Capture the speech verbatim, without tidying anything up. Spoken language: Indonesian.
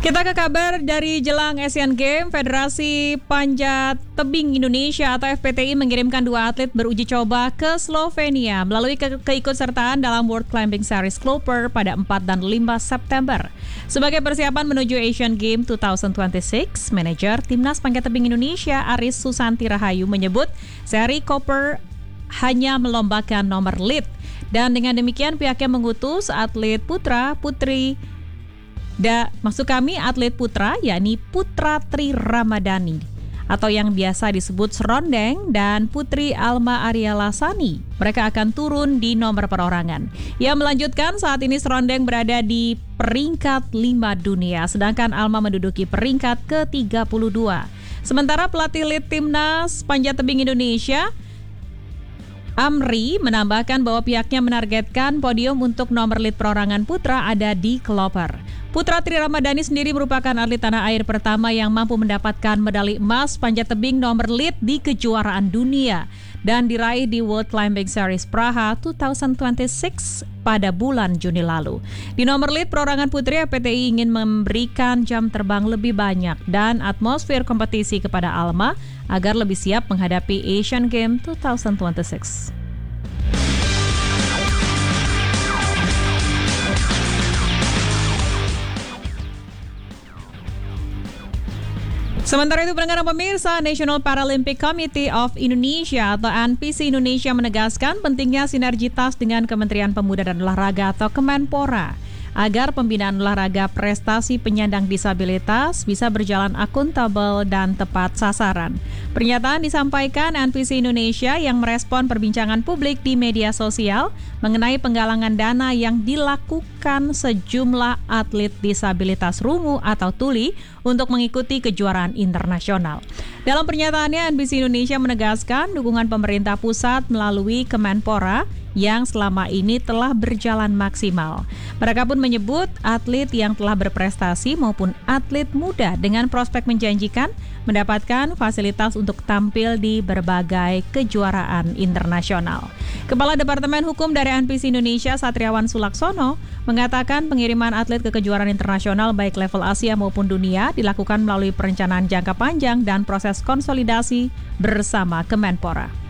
Kita ke kabar dari jelang Asian Games. Federasi Panjat Tebing Indonesia atau F P T I mengirimkan dua atlet beruji coba ke Slovenia melalui ke- keikutsertaan dalam World Climbing Series Cloper pada empat dan lima September. Sebagai persiapan menuju Asian Games dua ribu dua puluh enam, manajer Timnas Panjat Tebing Indonesia Aris Susanti Rahayu menyebut seri Cooper hanya melombakan nomor lead, dan dengan demikian pihaknya mengutus atlet putra putri Da, maksud kami atlet putra yakni Putra Tri Ramadhani atau yang biasa disebut Serondeng dan Putri Alma Arya Lasani. Mereka akan turun di nomor perorangan. Ia melanjutkan saat ini Serondeng berada di peringkat lima dunia, sedangkan Alma menduduki peringkat ke tiga puluh dua. Sementara pelatih lead Timnas Panjat Tebing Indonesia Amri menambahkan bahwa pihaknya menargetkan podium untuk nomor lead perorangan putra ada di Cloper. Putra Tri Ramadhani sendiri merupakan atlet tanah air pertama yang mampu mendapatkan medali emas panjat tebing nomor lead di kejuaraan dunia dan diraih di World Climbing Series Praha dua ribu dua puluh enam pada bulan Juni lalu. Di nomor lead perorangan putri, F P T I ingin memberikan jam terbang lebih banyak dan atmosfer kompetisi kepada Alma agar lebih siap menghadapi Asian Games dua ribu dua puluh enam. Sementara itu, pendengar pemirsa, National Paralympic Committee of Indonesia atau N P C Indonesia menegaskan pentingnya sinergitas dengan Kementerian Pemuda dan Olahraga atau Kemenpora agar pembinaan olahraga prestasi penyandang disabilitas bisa berjalan akuntabel dan tepat sasaran. Pernyataan disampaikan N P C Indonesia yang merespon perbincangan publik di media sosial mengenai penggalangan dana yang dilakukan sejumlah atlet disabilitas rungu atau tuli untuk mengikuti kejuaraan internasional. Dalam pernyataannya, N P C Indonesia menegaskan dukungan pemerintah pusat melalui Kemenpora yang selama ini telah berjalan maksimal. Mereka pun menyebut atlet yang telah berprestasi maupun atlet muda dengan prospek menjanjikan mendapatkan fasilitas untuk tampil di berbagai kejuaraan internasional. Kepala Departemen Hukum dari N P C Indonesia, Satriawan Sulaksono, mengatakan pengiriman atlet ke kejuaraan internasional baik level Asia maupun dunia dilakukan melalui perencanaan jangka panjang dan proses konsolidasi bersama Kemenpora.